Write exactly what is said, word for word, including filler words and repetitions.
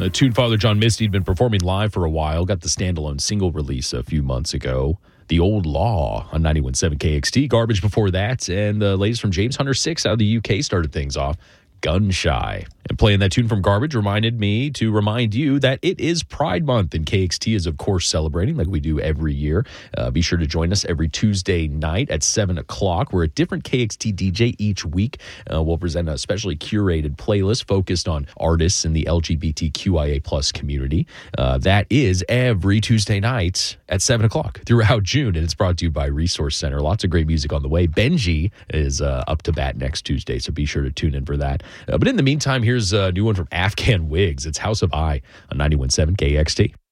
Uh, tune Father John Misty had been performing live for a while, got the standalone single release a few months ago. The Old Law on ninety-one point seven K X T. Garbage before that. And the latest from James Hunter six out of the U K started things off. Gun Shy. And playing that tune from Garbage reminded me to remind you that it is Pride Month, and K X T is, of course, celebrating like we do every year. Uh, be sure to join us every Tuesday night at seven o'clock. We're a different K X T D J each week. Uh, we'll present a specially curated playlist focused on artists in the L G B T Q I A plus community. Uh, that is every Tuesday night at seven o'clock throughout June, and it's brought to you by Resource Center. Lots of great music on the way. Benji is uh, up to bat next Tuesday, so be sure to tune in for that. Uh, but in the meantime, here's a new one from Afghan Wigs. It's House of I on ninety-one point seven K X T.